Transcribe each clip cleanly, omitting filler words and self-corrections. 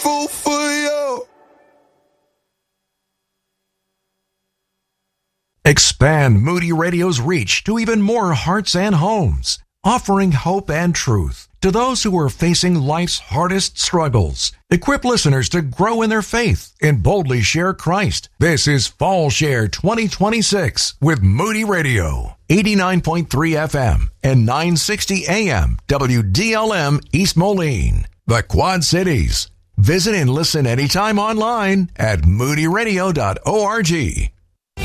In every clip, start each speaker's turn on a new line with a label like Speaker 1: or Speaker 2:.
Speaker 1: grateful for you.
Speaker 2: Expand Moody Radio's reach to even more hearts and homes, offering hope and truth to those who are facing life's hardest struggles. Equip listeners to grow in their faith and boldly share Christ. This is Fall Share 2026 with Moody Radio, 89.3 FM and 960 AM WDLM East Moline, the Quad Cities. Visit and listen anytime online at moodyradio.org.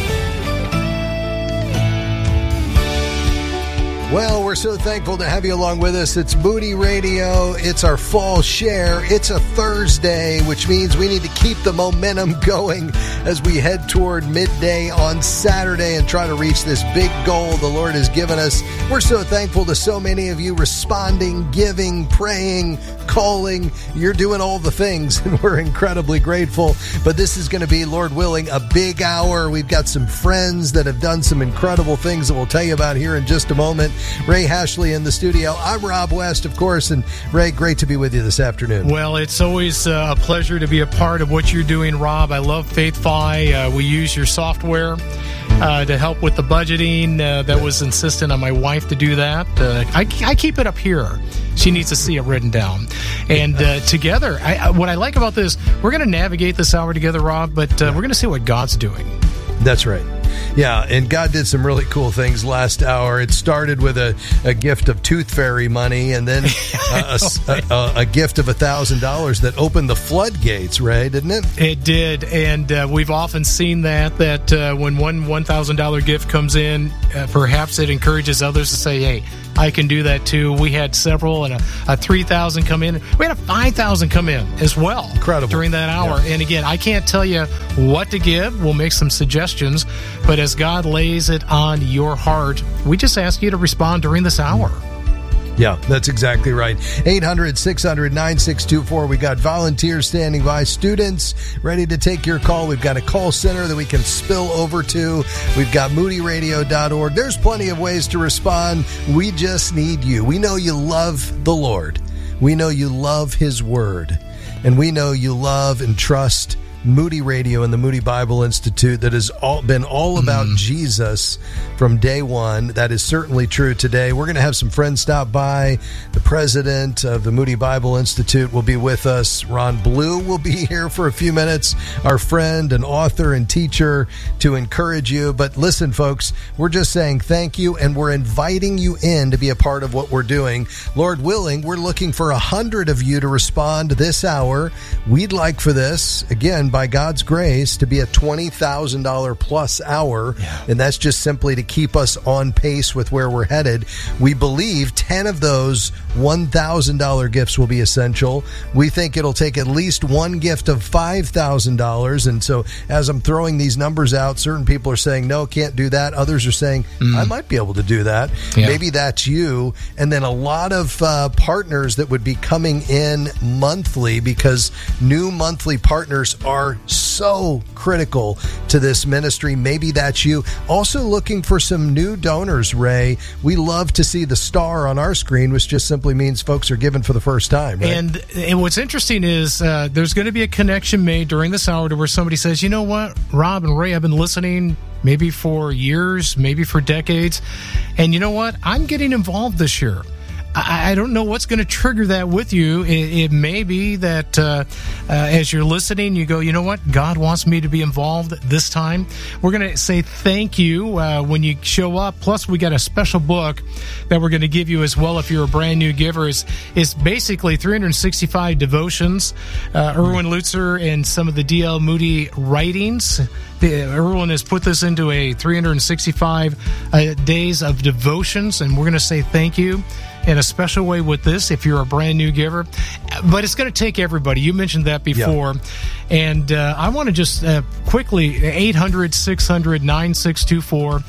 Speaker 3: Well, we're so thankful to have you along with us. It's Moody Radio. It's our Fall Share. It's a Thursday, which means we need to keep the momentum going as we head toward midday on Saturday and try to reach this big goal the Lord has given us. We're so thankful to so many of you responding, giving, praying, calling. You're doing all the things, and we're incredibly grateful. But this is going to be, Lord willing, a big hour. We've got some friends that have done some incredible things that we'll tell you about here in just a moment. Ray Hashley in the studio. I'm Rob West, of course, and Ray, great to be with you this afternoon.
Speaker 4: Well, it's always a pleasure to be a part of what you're doing, Rob. I love FaithFi. We use your software to help with the budgeting. That was insistent on my wife to do that. I keep it up here. She needs to see it written down. And together, what I like about this, we're going to navigate this hour together, Rob, but we're going to see what God's doing.
Speaker 3: That's right. Yeah, and God did some really cool things last hour. It started with a gift of Tooth Fairy money, and then a gift of $1,000 that opened the floodgates, Ray, didn't it?
Speaker 4: It did, and we've often seen that when one $1,000 gift comes in, perhaps it encourages others to say, hey, I can do that too. We had several, and a $3,000 come in. We had a $5,000 come in as well.
Speaker 3: Incredible.
Speaker 4: During that hour.
Speaker 3: Yeah.
Speaker 4: And again, I can't tell you what to give. We'll make some suggestions, but as God lays it on your heart, we just ask you to respond during this hour.
Speaker 3: Yeah, that's exactly right. 800-600-9624. We got volunteers standing by, students ready to take your call. We've got a call center that we can spill over to. We've got moodyradio.org. There's plenty of ways to respond. We just need you. We know you love the Lord. We know you love His Word. And we know you love and trust Moody Radio and the Moody Bible Institute that has been all about Jesus from day one. That is certainly true today. We're going to have some friends stop by. The president of the Moody Bible Institute will be with us. Ron Blue will be here for a few minutes, our friend and author and teacher, to encourage you. But listen, folks, we're just saying thank you, and we're inviting you in to be a part of what we're doing. Lord willing, we're looking for 100 of you to respond this hour. We'd like for this, again, by God's grace, to be a $20,000 plus hour, and that's just simply to keep us on pace with where we're headed. We believe 10 of those $1,000 gifts will be essential. We think it'll take at least one gift of $5,000, and so as I'm throwing these numbers out, certain people are saying, no, can't do that. Others are saying, I might be able to do that. Yeah. Maybe that's you. And then a lot of partners that would be coming in monthly, because new monthly partners are so critical to this ministry. Maybe that's you. Also looking for some new donors, Ray. We love to see the star on our screen, which just simply means folks are giving for the first time. Right?
Speaker 4: And what's interesting is there's going to be a connection made during this hour to where somebody says, you know what, Rob and Ray, I've been listening maybe for years, maybe for decades, and you know what, I'm getting involved this year. I don't know what's going to trigger that with you. It may be that as you're listening, you go, you know what? God wants me to be involved this time. We're going to say thank you when you show up. Plus, we got a special book that we're going to give you as well if you're a brand new giver. It's basically 365 devotions. Erwin Lutzer and some of the D.L. Moody writings. Erwin has put this into a 365 days of devotions, and we're going to say thank you in a special way with this if you're a brand new giver. But it's going to take everybody. You mentioned that before. Yeah. And I want to just quickly, 800-600-9624,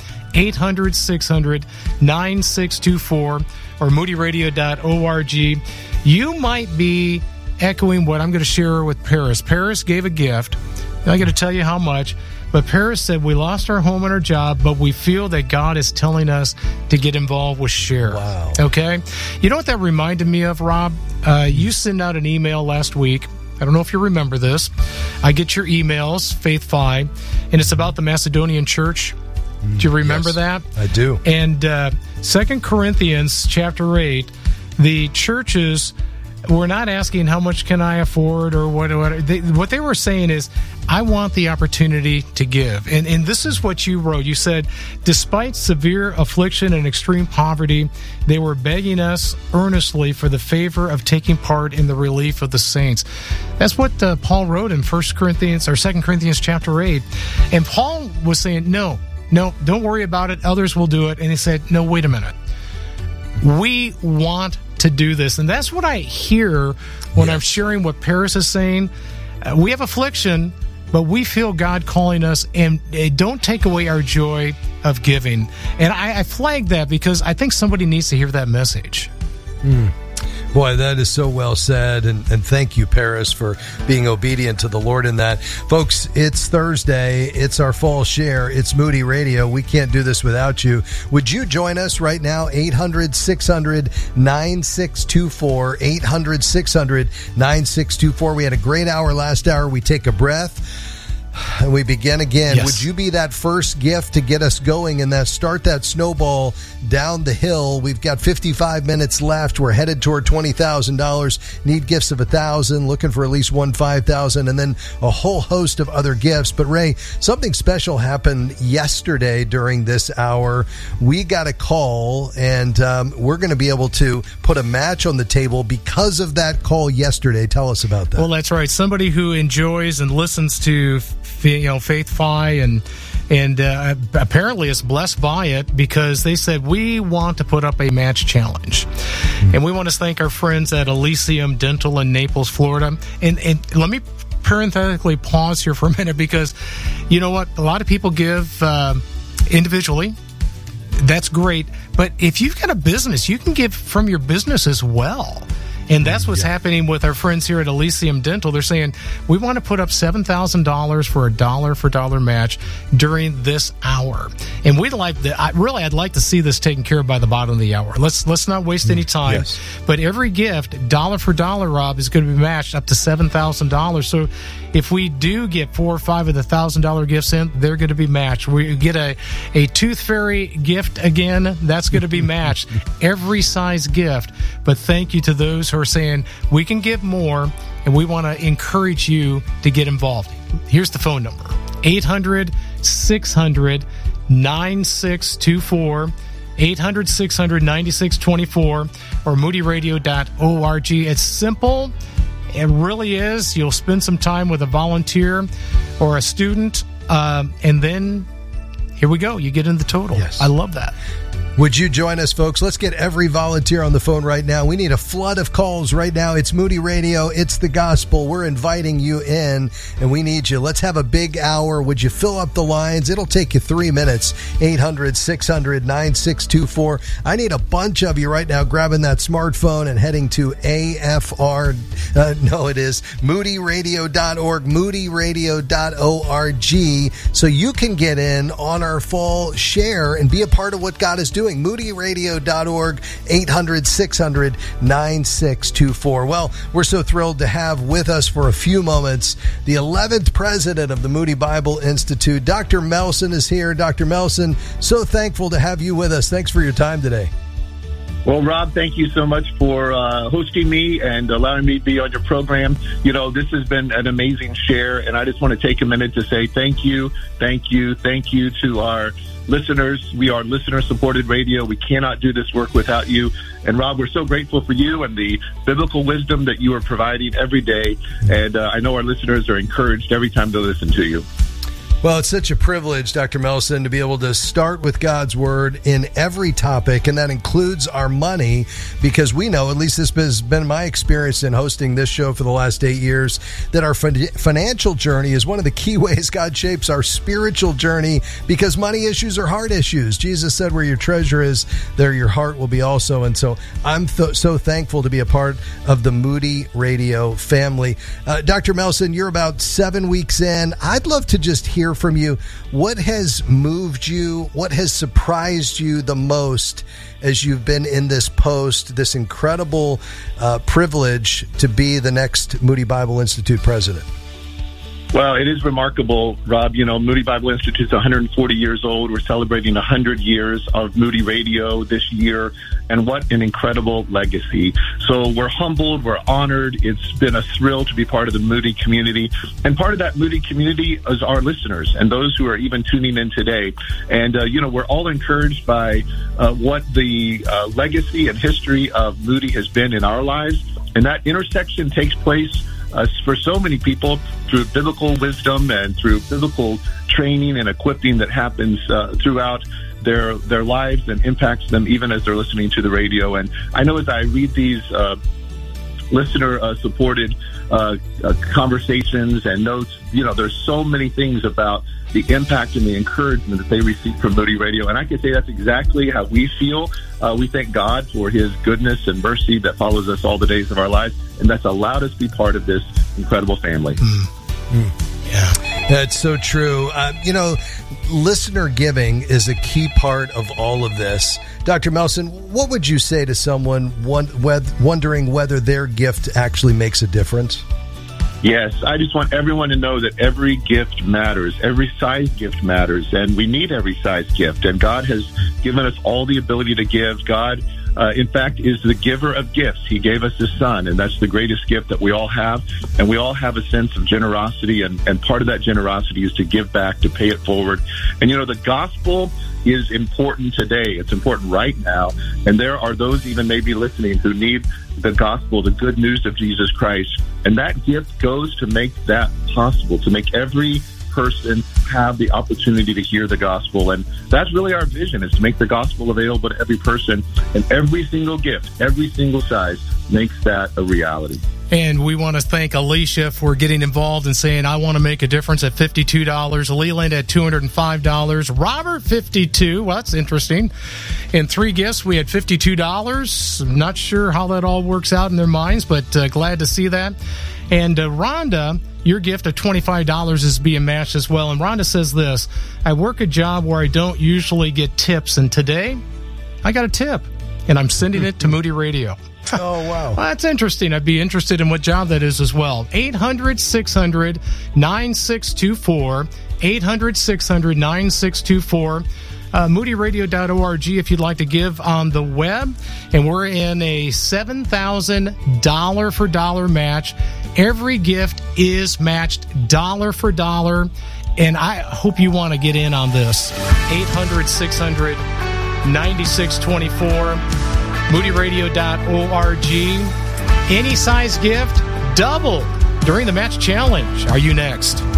Speaker 4: 800-600-9624, or moodyradio.org. You might be echoing what I'm going to share with Paris. Paris gave a gift. I got to tell you how much. But Paris said, we lost our home and our job, but we feel that God is telling us to get involved with Share.
Speaker 3: Wow.
Speaker 4: Okay? You know what that reminded me of, Rob? You sent out an email last week I don't know if you remember this. I get your emails, Faith Fi, and it's about the Macedonian church. Do you remember
Speaker 3: Yes,
Speaker 4: that?
Speaker 3: I do.
Speaker 4: And 2 Corinthians chapter 8, the churches were not asking how much can I afford or what they were saying is, I want the opportunity to give. And this is what you wrote. You said, despite severe affliction and extreme poverty, they were begging us earnestly for the favor of taking part in the relief of the saints. That's what Paul wrote in 2 Corinthians chapter 8. And Paul was saying, no, don't worry about it. Others will do it. And he said, no, wait a minute. We want to do this. And that's what I hear when I'm sharing what Paris is saying. We have affliction, but we feel God calling us, and don't take away our joy of giving. And I flag that because I think somebody needs to hear that message.
Speaker 3: Boy, that is so well said, and thank you, Paris, for being obedient to the Lord in that. Folks, it's Thursday. It's our fall share. It's Moody Radio. We can't do this without you. Would you join us right now? 800-600-9624. 800-600-9624. We had a great hour last hour. We take a breath. And we begin again.
Speaker 4: Yes.
Speaker 3: Would you be that first gift to get us going and start that snowball down the hill? We've got 55 minutes left. We're headed toward $20,000. Need gifts of $1,000. Looking for at least one $5,000, and then a whole host of other gifts. But Ray, something special happened yesterday during this hour. We got a call, and we're going to be able to put a match on the table because of that call yesterday. Tell us about that.
Speaker 4: Well, that's right. Somebody who enjoys and listens to Faith Fi and apparently is blessed by it because they said, we want to put up a match challenge. And we want to thank our friends at Elysium Dental in Naples, Florida. And let me parenthetically pause here for a minute because you know what? A lot of people give individually. That's great. But if you've got a business, you can give from your business as well. And that's what's happening with our friends here at Elysium Dental. They're saying, we want to put up $7,000 for a dollar-for-dollar match during this hour. And we'd like to, I'd like to see this taken care of by the bottom of the hour. Let's not waste any time.
Speaker 3: Yes.
Speaker 4: But every gift, dollar for dollar, Rob, is going to be matched up to $7,000. So if we do get 4 or 5 of the $1,000 gifts in, they're going to be matched. We get a Tooth Fairy gift again, that's going to be matched. Every size gift. But thank you to those who are saying we can give more, and we want to encourage you to get involved. Here's the phone number: 800-600-9624, 800-600-9624, or moodyradio.org. It's simple. It really is. You'll spend some time with a volunteer or a student, and then here we go. You get in the total.
Speaker 3: Yes.
Speaker 4: I love that.
Speaker 3: Would you join us, folks? Let's get every volunteer on the phone right now. We need a flood of calls right now. It's Moody Radio. It's the gospel. We're inviting you in, and we need you. Let's have a big hour. Would you fill up the lines? It'll take you 3 minutes. 800-600-9624. I need a bunch of you right now grabbing that smartphone and heading to AFR. It is moodyradio.org, moodyradio.org, so you can get in on our fall share and be a part of what God is doing. moodyradio.org, 800-600-9624. Well, we're so thrilled to have with us for a few moments the 11th president of the Moody Bible Institute. Dr. Melson is here. Dr. Melson, so thankful to have you with us. Thanks for your time today.
Speaker 1: Well, Rob, thank you so much for hosting me and allowing me to be on your program. You know, this has been an amazing share, and I just want to take a minute to say thank you to our listeners. We are listener-supported radio. We cannot do this work without you. And, Rob, we're so grateful for you and the biblical wisdom that you are providing every day. And I know our listeners are encouraged every time they listen to you.
Speaker 3: Well, it's such a privilege, Dr. Melson, to be able to start with God's Word in every topic, and that includes our money, because we know, at least this has been my experience in hosting this show for the last 8 years, that our financial journey is one of the key ways God shapes our spiritual journey, because money issues are heart issues. Jesus said, where your treasure is, there your heart will be also. And so I'm so thankful to be a part of the Moody Radio family. Dr. Melson, you're about 7 weeks in. I'd love to just hear hear from you. What has moved you? What has surprised you the most as you've been in this post, this incredible privilege to be the next Moody Bible Institute president?
Speaker 1: Well, it is remarkable, Rob. You know, Moody Bible Institute is 140 years old. We're celebrating 100 years of Moody Radio this year, and what an incredible legacy. So we're humbled, we're honored. It's been a thrill to be part of the Moody community, and part of that Moody community is our listeners and those who are even tuning in today. And, you know, we're all encouraged by what the legacy and history of Moody has been in our lives, and that intersection takes place for so many people through biblical wisdom and through biblical training and equipping that happens throughout their lives and impacts them even as they're listening to the radio. And I know as I read these listener-supported conversations and notes, you know, there's so many things about the impact and the encouragement that they receive from Moody Radio. And I can say that's exactly how we feel. We thank God for his goodness and mercy that follows us all the days of our lives, and that's allowed us to be part of this incredible family.
Speaker 3: Yeah, that's so true. You know, listener giving is a key part of all of this. Dr. Melson, what would you say to someone wondering whether their gift actually makes a difference?
Speaker 1: Yes, I just want everyone to know that every gift matters. Every size gift matters, and we need every size gift. And God has given us all the ability to give. God, in fact, is the giver of gifts. He gave us his son, and that's the greatest gift that we all have. And we all have a sense of generosity, and part of that generosity is to give back, to pay it forward. And, you know, the gospel is important today. It's important right now. And there are those even maybe listening who need the gospel, the good news of Jesus Christ. And that gift goes to make that possible, to make every person have the opportunity to hear the gospel. And that's really our vision, is to make the gospel available to every person. And every single gift, every single size makes that a reality.
Speaker 4: And we want to thank Alicia for getting involved and saying, I want to make a difference at $52. Leland at $205. Robert, $52. Well, that's interesting. And 3 gifts, we had $52. I'm not sure how that all works out in their minds, but glad to see that. And Rhonda, your gift of $25 is being matched as well. And Rhonda says this: I work a job where I don't usually get tips, and today I got a tip, and I'm sending it to Moody Radio.
Speaker 3: Oh, wow.
Speaker 4: Well, that's interesting. I'd be interested in what job that is as well. 800-600-9624. 800-600-9624. MoodyRadio.org if you'd like to give on the web. And we're in a $7,000 for dollar match. Every gift is matched dollar for dollar. And I hope you want to get in on this. 800-600-9624. MoodyRadio.org. Any size gift, double during the match challenge. Are you next?